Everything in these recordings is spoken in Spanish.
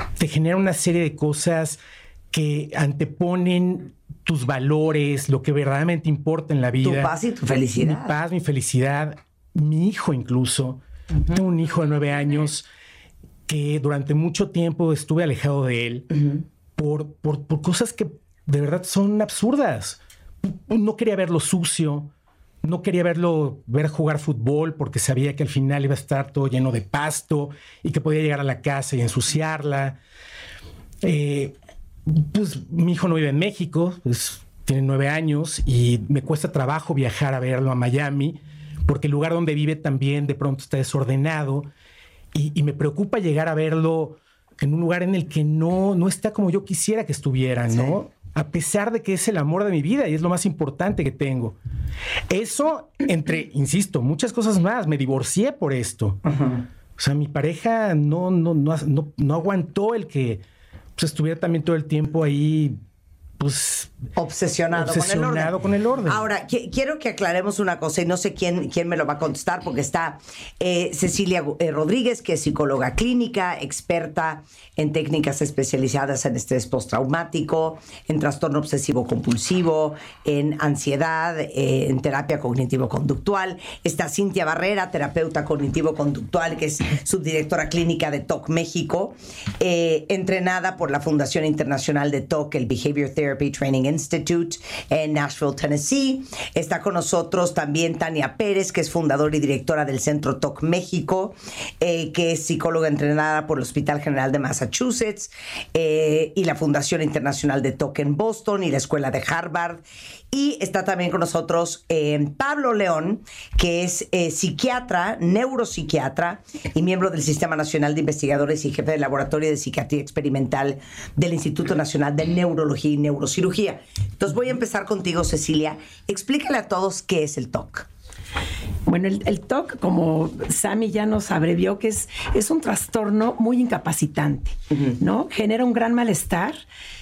te genera una serie de cosas que anteponen tus valores, lo que verdaderamente importa en la vida. Tu paz y tu felicidad. Mi paz, mi felicidad, mi hijo incluso. Tengo un hijo de 9 años que durante mucho tiempo estuve alejado de él por cosas que de verdad son absurdas. No quería verlo sucio, no quería ver jugar fútbol porque sabía que al final iba a estar todo lleno de pasto y que podía llegar a la casa y ensuciarla. Pues mi hijo no vive en México, pues, tiene 9 años y me cuesta trabajo viajar a verlo a Miami porque el lugar donde vive también de pronto está desordenado y me preocupa llegar a verlo en un lugar en el que no está como yo quisiera que estuviera, ¿no? Sí. A pesar de que es el amor de mi vida y es lo más importante que tengo. Eso insisto, muchas cosas más. Me divorcié por esto. O sea, mi pareja no aguantó el que pues, estuviera también todo el tiempo ahí, pues... Obsesionado con el orden. Ahora, quiero que aclaremos una cosa y no sé quién me lo va a contestar porque está Cecilia Rodríguez, que es psicóloga clínica, experta en técnicas especializadas en estrés postraumático, en trastorno obsesivo compulsivo, en ansiedad, en terapia cognitivo-conductual. Está Cintia Barrera, terapeuta cognitivo-conductual, que es subdirectora clínica de TOC México, entrenada por la Fundación Internacional de TOC, el Behavior Therapy Training Institute en Nashville, Tennessee. Está con nosotros también Tania Pérez, que es fundadora y directora del Centro TOC México, que es psicóloga entrenada por el Hospital General de Massachusetts y la Fundación Internacional de TOC en Boston y la Escuela de Harvard. Y está también con nosotros Pablo León, que es psiquiatra, neuropsiquiatra y miembro del Sistema Nacional de Investigadores y jefe del Laboratorio de Psiquiatría Experimental del Instituto Nacional de Neurología y Neurocirugía. Entonces voy a empezar contigo, Cecilia. Explícale a todos qué es el TOC. Bueno, el TOC, como Sammy ya nos abrevió, que es un trastorno muy incapacitante, ¿no? Genera un gran malestar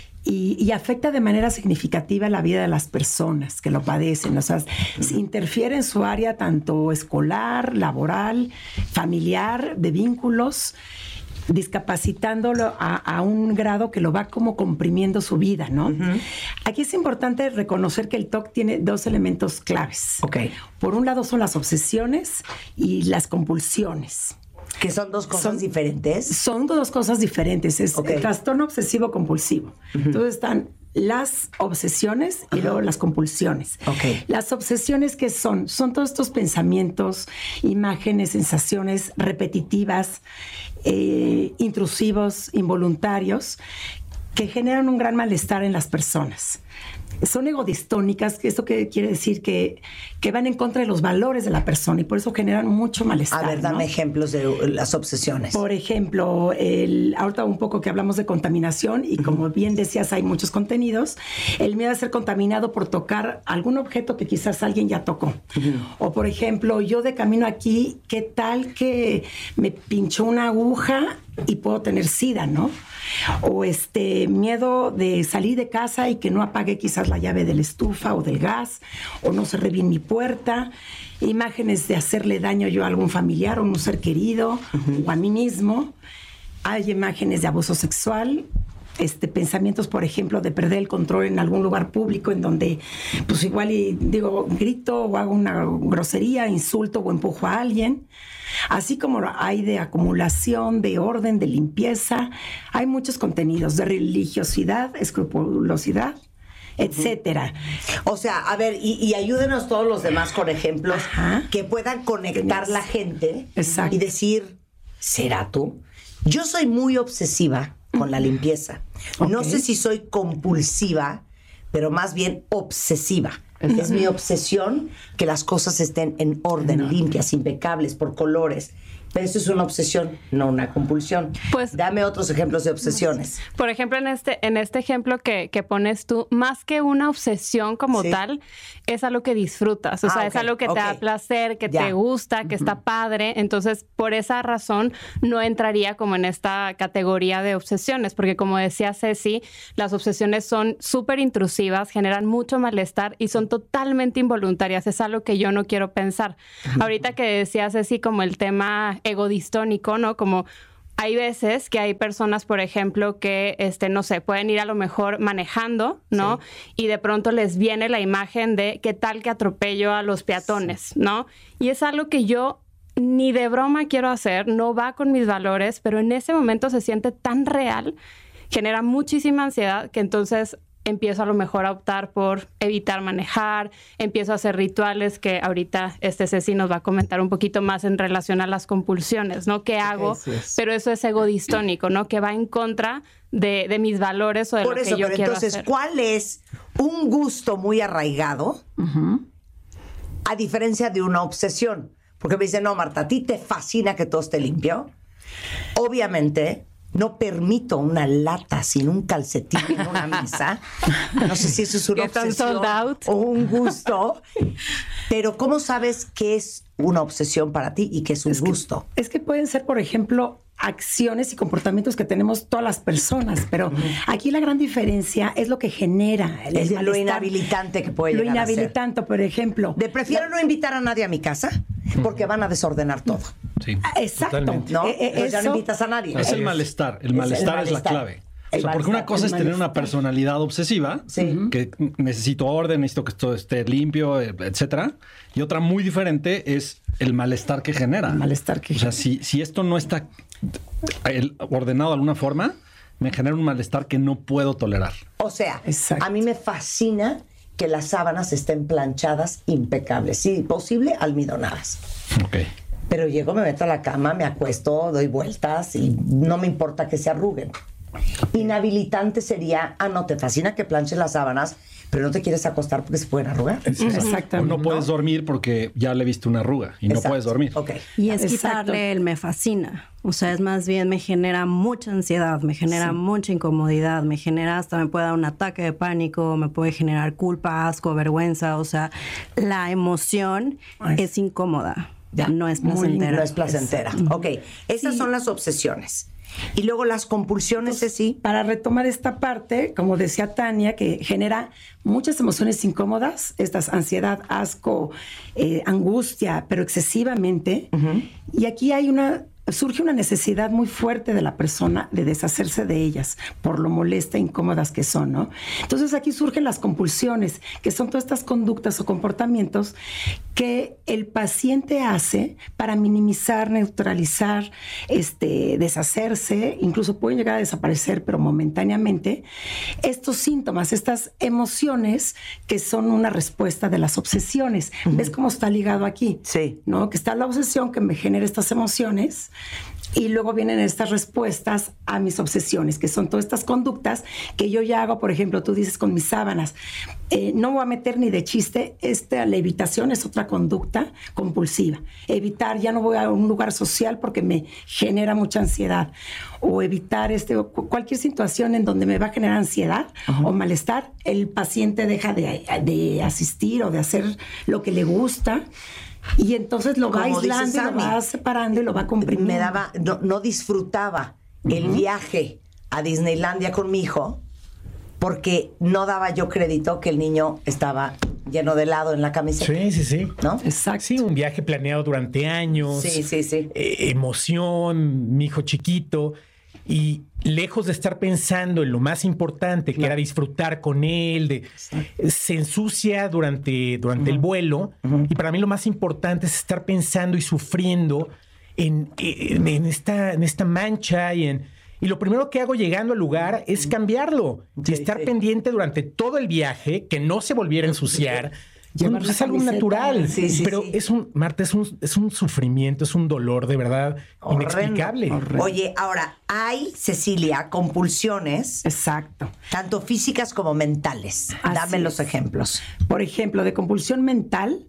y afecta de manera significativa la vida de las personas que lo padecen. O sea, interfiere en su área tanto escolar, laboral, familiar, de vínculos, discapacitándolo a un grado que lo va como comprimiendo su vida, ¿no? Aquí es importante reconocer que el TOC tiene 2 elementos claves. Okay. Por un lado son las obsesiones y las compulsiones. ¿Que son 2 cosas diferentes? Son 2 cosas diferentes. Es el trastorno obsesivo compulsivo. Entonces están las obsesiones y luego las compulsiones. Las obsesiones, ¿qué son? Son todos estos pensamientos, imágenes, sensaciones repetitivas, intrusivos, involuntarios, que generan un gran malestar en las personas. Son egodistónicas, que esto que quiere decir que van en contra de los valores de la persona y por eso generan mucho malestar. A ver, dame ejemplos de las obsesiones. Por ejemplo, ahorita un poco que hablamos de contaminación y como bien decías, hay muchos contenidos. El miedo a ser contaminado por tocar algún objeto que quizás alguien ya tocó. O por ejemplo, yo de camino aquí, ¿qué tal que me pinchó una aguja y puedo tener SIDA, ¿no? O miedo de salir de casa y que no apague quizás la llave de la estufa o del gas, o no cerré bien mi puerta. Imágenes de hacerle daño yo a algún familiar o a un ser querido o a mí mismo. Hay imágenes de abuso sexual. Pensamientos, por ejemplo, de perder el control en algún lugar público en donde, pues igual grito o hago una grosería, insulto o empujo a alguien. Así como hay de acumulación, de orden, de limpieza. Hay muchos contenidos de religiosidad, escrupulosidad, etcétera. O sea, a ver, y ayúdenos todos los demás con ejemplos que puedan conectar la gente. Exacto. Y decir, ¿será tú? Yo soy muy obsesiva con la limpieza. No sé si soy compulsiva, pero más bien obsesiva. Es mi obsesión que las cosas estén en orden, limpias, impecables, por colores. Pero eso es una obsesión, no una compulsión. Pues, dame otros ejemplos de obsesiones. Por ejemplo, en este ejemplo que pones tú, más que una obsesión como tal, es algo que disfrutas. O sea, es algo que te da placer, que te gusta, que está padre. Entonces, por esa razón, no entraría como en esta categoría de obsesiones. Porque como decía Ceci, las obsesiones son súper intrusivas, generan mucho malestar y son totalmente involuntarias. Es algo que yo no quiero pensar. Ahorita que decía Ceci como el tema egodistónico, ¿no? Como hay veces que hay personas, por ejemplo, que, no sé, pueden ir a lo mejor manejando, ¿no? Sí. Y de pronto les viene la imagen de qué tal que atropello a los peatones, ¿no? Y es algo que yo ni de broma quiero hacer, no va con mis valores, pero en ese momento se siente tan real, genera muchísima ansiedad, que entonces empiezo a lo mejor a optar por evitar manejar, empiezo a hacer rituales que ahorita Ceci nos va a comentar un poquito más en relación a las compulsiones, ¿no? ¿Qué hago? Pero eso es ego distónico, ¿no? Que va en contra de mis valores o de lo que yo quiero hacer. Entonces, ¿cuál es un gusto muy arraigado a diferencia de una obsesión? Porque me dicen, no, Marta, ¿a ti te fascina que todo esté limpio? Obviamente no permito una lata sin un calcetín en una mesa. No sé si eso es una obsesión o un gusto. Pero ¿cómo sabes qué es una obsesión para ti y qué es un gusto? Es que pueden ser, por ejemplo, acciones y comportamientos que tenemos todas las personas, pero aquí la gran diferencia es lo que genera es lo inhabilitante que puede llegar a ser. Lo inhabilitante, por ejemplo. Prefiero no invitar a nadie a mi casa porque van a desordenar todo. Sí, exacto. Totalmente. ¿No? Ya no invitas a nadie. Es el malestar. El malestar es la clave. O sea, porque una cosa es tener una personalidad obsesiva, que necesito orden, necesito que todo esté limpio, etcétera. Y otra muy diferente es el malestar que genera. El malestar que genera. O sea, si esto no está ordenado de alguna forma, me genera un malestar que no puedo tolerar. O sea, a mí me fascina que las sábanas estén planchadas impecables. Si posible, almidonadas. Ok. Pero llego, me meto a la cama, me acuesto, doy vueltas y no me importa que se arruguen. Inhabilitante sería, no te fascina que planches las sábanas, pero no te quieres acostar porque se pueden arrugar. Exactamente. O no puedes dormir porque ya le viste una arruga y no puedes dormir. Okay. Y es quitarle el me fascina. O sea, es más bien me genera mucha ansiedad, me genera mucha incomodidad, me genera hasta me puede dar un ataque de pánico, me puede generar culpa, asco, vergüenza. O sea, la emoción es incómoda. No es placentera. No es placentera. Ok, esas son las obsesiones. Y luego las compulsiones, sí. Para retomar esta parte, como decía Tania, que genera muchas emociones incómodas, estas ansiedad, asco, angustia, pero excesivamente. Y aquí surge una necesidad muy fuerte de la persona de deshacerse de ellas por lo molesta e incómodas que son, ¿no? Entonces aquí surgen las compulsiones, que son todas estas conductas o comportamientos que el paciente hace para minimizar, neutralizar, deshacerse, incluso pueden llegar a desaparecer, pero momentáneamente, estos síntomas, estas emociones que son una respuesta de las obsesiones. ¿Ves cómo está ligado aquí? Sí. ¿No? Que está la obsesión que me genera estas emociones y luego vienen estas respuestas a mis obsesiones, que son todas estas conductas que yo ya hago. Por ejemplo, tú dices con mis sábanas, no voy a meter ni de chiste, la evitación es otra conducta compulsiva. Evitar, ya no voy a un lugar social porque me genera mucha ansiedad. O evitar cualquier situación en donde me va a generar ansiedad o malestar, el paciente deja de asistir o de hacer lo que le gusta. Y entonces lo va aislando, lo va separando y lo va comprimiendo. No disfrutaba el viaje a Disneylandia con mi hijo porque no daba yo crédito que el niño estaba lleno de helado en la camiseta. Sí. ¿No? Exacto. Sí, un viaje planeado durante años. Sí. Emoción, mi hijo chiquito. Y lejos de estar pensando en lo más importante, que era disfrutar con él, se ensucia durante el vuelo. Y para mí lo más importante es estar pensando y sufriendo en esta mancha y lo primero que hago llegando al lugar es cambiarlo y estar pendiente durante todo el viaje, que no se volviera a ensuciar. Pues es algo natural, pero Marta, es un sufrimiento, es un dolor de verdad inexplicable. Horrendo. Oye, ahora, hay, Cecilia, compulsiones. Exacto. Tanto físicas como mentales. Dame los ejemplos. Por ejemplo, de compulsión mental,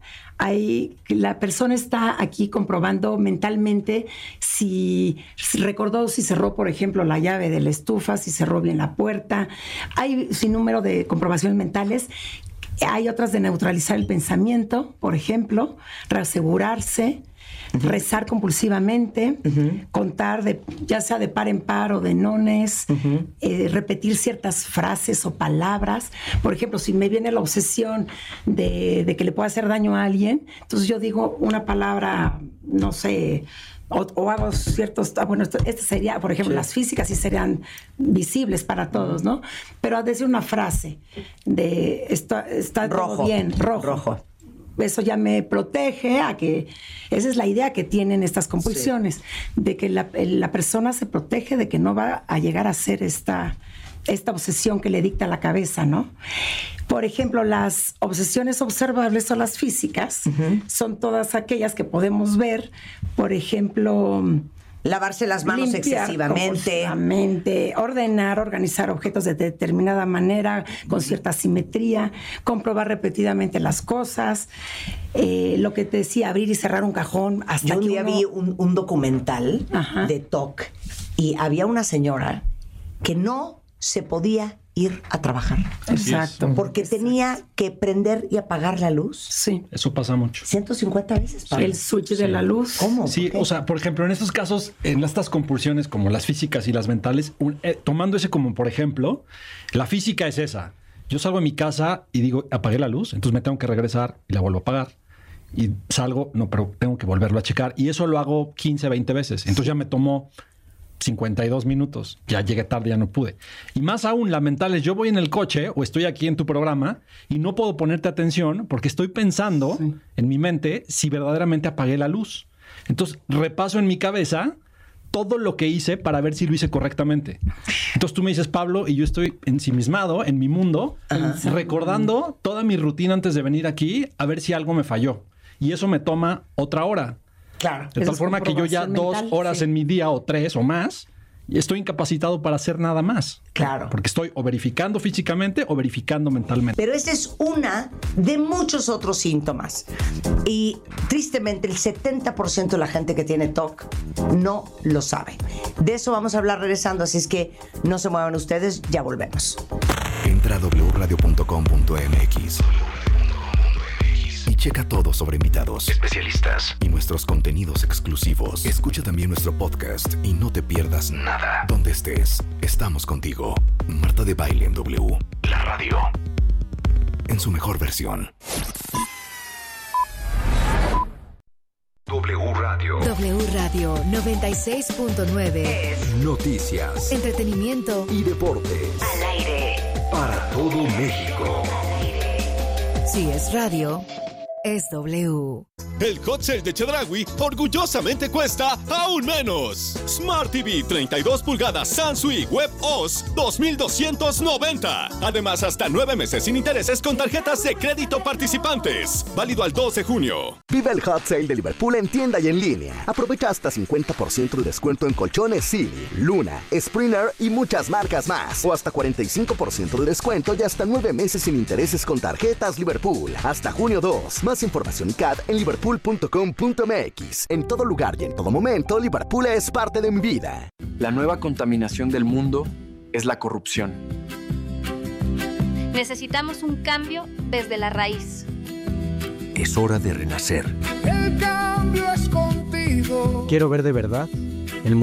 la persona está aquí comprobando mentalmente si recordó si cerró, por ejemplo, la llave de la estufa, si cerró bien la puerta. Hay sin número de comprobaciones mentales. Hay otras de neutralizar el pensamiento, por ejemplo, reasegurarse, rezar compulsivamente, contar ya sea de par en par o de nones, repetir ciertas frases o palabras. Por ejemplo, si me viene la obsesión de que le pueda hacer daño a alguien, entonces yo digo una palabra, no sé, o hago ciertos, bueno, este sería, por ejemplo, las físicas sí serían visibles para todos, ¿no? Pero a decir una frase de está todo bien, rojo. Eso ya me protege a que, esa es la idea que tienen estas compulsiones, de que la persona se protege de que no va a llegar a ser esta obsesión que le dicta la cabeza, ¿no? Por ejemplo, las obsesiones observables o las físicas son todas aquellas que podemos ver, por ejemplo... Lavarse las manos excesivamente. Organizar objetos de determinada manera, con cierta simetría, comprobar repetidamente las cosas, lo que te decía, abrir y cerrar un cajón. Yo un día vi un documental de TOC y había una señora que no se podía ir a trabajar. Exacto. Porque tenía que prender y apagar la luz. Sí. Eso pasa mucho. 150 veces. Sí. El switch de la luz. ¿Cómo? Sí, o sea, por ejemplo, en estos casos, en estas compulsiones como las físicas y las mentales, tomando ese como por ejemplo, la física es esa. Yo salgo de mi casa y digo, apagué la luz, entonces me tengo que regresar y la vuelvo a apagar. Y salgo, no, pero tengo que volverlo a checar. Y eso lo hago 15, 20 veces. Entonces ya me tomó 52 minutos. Ya llegué tarde, ya no pude. Y más aún, la mental es, yo voy en el coche o estoy aquí en tu programa y no puedo ponerte atención porque estoy pensando en mi mente si verdaderamente apagué la luz. Entonces repaso en mi cabeza todo lo que hice para ver si lo hice correctamente. Entonces tú me dices, Pablo, y yo estoy ensimismado en mi mundo, recordando toda mi rutina antes de venir aquí a ver si algo me falló. Y eso me toma otra hora. Claro. De tal forma que yo ya 2 horas en mi día o 3 o más, y estoy incapacitado para hacer nada más. Claro. Porque estoy o verificando físicamente o verificando mentalmente. Pero esa es una de muchos otros síntomas. Y tristemente el 70% de la gente que tiene TOC no lo sabe. De eso vamos a hablar regresando, así es que no se muevan ustedes, ya volvemos. Entra a wradio.com.mx y checa todo sobre invitados, especialistas y nuestros contenidos exclusivos. Escucha también nuestro podcast y no te pierdas nada. Donde estés, estamos contigo. Marta de Baile en W. La radio. En su mejor versión. W Radio. W Radio 96.9. Noticias, Entretenimiento y deportes. al aire. Para todo México. Si es radio, es W. El hot sale de Chedraui orgullosamente cuesta aún menos. Smart TV 32 pulgadas Sansui Web OS 2,290. Además, hasta 9 meses sin intereses con tarjetas de crédito participantes. Válido al 2 de junio. Vive el hot sale de Liverpool en tienda y en línea. Aprovecha hasta 50% de descuento en colchones Silly, Luna, Springer y muchas marcas más. O hasta 45% de descuento y hasta 9 meses sin intereses con tarjetas Liverpool. Hasta junio 2. Más información y CAD en liverpool.com.mx. En todo lugar y en todo momento, Liverpool es parte de mi vida. La nueva contaminación del mundo es la corrupción. Necesitamos un cambio desde la raíz. Es hora de renacer. El cambio es contigo. Quiero ver de verdad